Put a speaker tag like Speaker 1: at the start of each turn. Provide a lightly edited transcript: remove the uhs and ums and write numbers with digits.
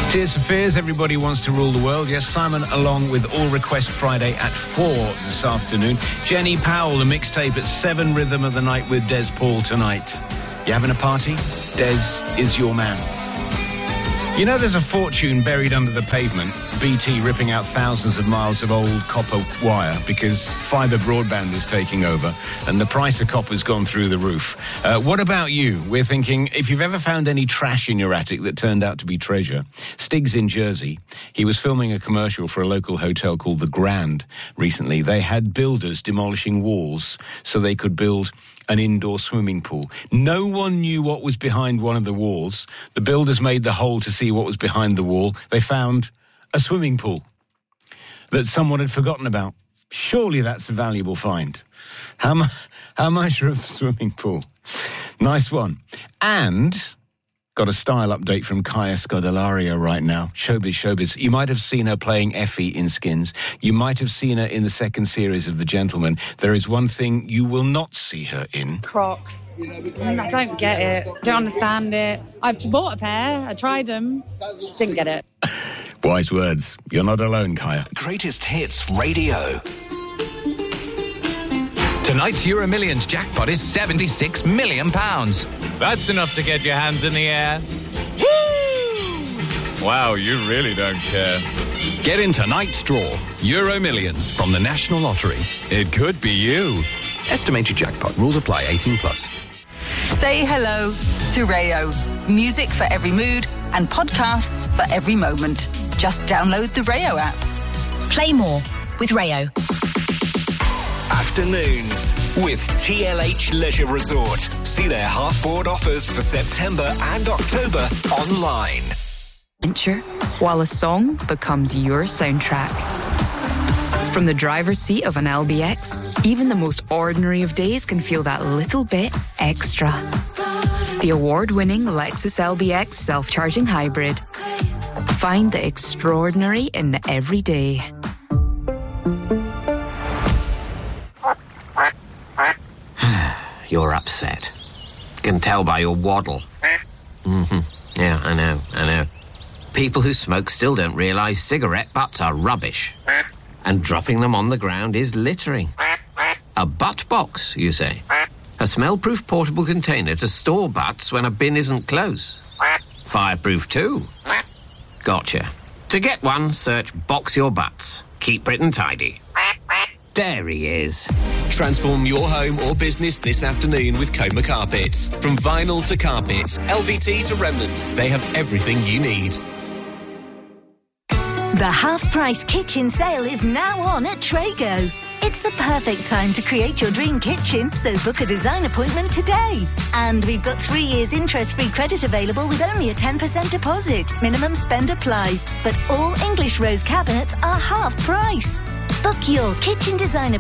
Speaker 1: Tears for Fears, Everybody Wants to Rule the World. Yes, Simon, along with All Request Friday at 4 this afternoon. Jenny Powell, the mixtape at 7, Rhythm of the Night with Des Paul tonight. You having a party? Des is your man. You know there's a fortune buried under the pavement, BT ripping out thousands of miles of old copper wire because fibre broadband is taking over and the price of copper's gone through the roof. What about you? We're thinking, if you've ever found any trash in your attic that turned out to be treasure, Stig's in Jersey. He was filming a commercial for a local hotel called The Grand recently. They had builders demolishing walls so they could build an indoor swimming pool. No one knew what was behind one of the walls. The builders made the hole to see what was behind the wall. They found a swimming pool that someone had forgotten about. Surely that's a valuable find. How much for a swimming pool? Nice one. And got a style update from Kaya Scodelario right now. Showbiz. You might have seen her playing Effie in Skins. You might have seen her in the second series of The Gentleman. There is one thing you will not see her in.
Speaker 2: Crocs. I don't get it. Don't understand it. I've bought a pair. I tried them. Just didn't get it.
Speaker 1: Wise words. You're not alone, Kaya.
Speaker 3: Greatest Hits Radio.
Speaker 4: Tonight's Euro Millions jackpot is £76 million. That's enough to get your hands in the air. Woo! Wow, you really don't care. Get in tonight's draw. Euro Millions from the National Lottery. It could be you.
Speaker 3: Estimated jackpot. Rules apply. 18+.
Speaker 5: Say hello to Rayo. Music for every mood and podcasts for every moment. Just download the Rayo app.
Speaker 6: Play more with Rayo.
Speaker 3: Afternoons with TLH Leisure Resort. See their half-board offers for September and October online.
Speaker 7: Adventure, while a song becomes your soundtrack. From the driver's seat of an LBX, even the most ordinary of days can feel that little bit extra. The award-winning Lexus LBX self-charging hybrid. Find the extraordinary in the everyday.
Speaker 8: You're upset. Can tell by your waddle. Yeah, I know. People who smoke still don't realise cigarette butts are rubbish. And dropping them on the ground is littering. A butt box, you say? A smell-proof portable container to store butts when a bin isn't close. Fireproof too. Gotcha. To get one, search Box Your Butts. Keep Britain tidy. There he is.
Speaker 3: Transform your home or business this afternoon with Coma Carpets. From vinyl to carpets, LVT to remnants, they have everything you need.
Speaker 9: The half-price kitchen sale is now on at Trago. It's the perfect time to create your dream kitchen, so book a design appointment today. And we've got 3 years interest-free credit available with only a 10% deposit. Minimum spend applies, but all English rose cabinets are half price. Book your kitchen design